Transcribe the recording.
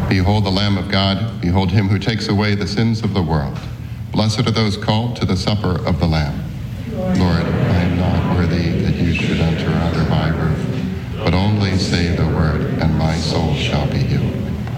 Behold the Lamb of God, behold him who takes away the sins of the world. Blessed are those called to the supper of the Lamb. Lord, I am not worthy that you should enter under my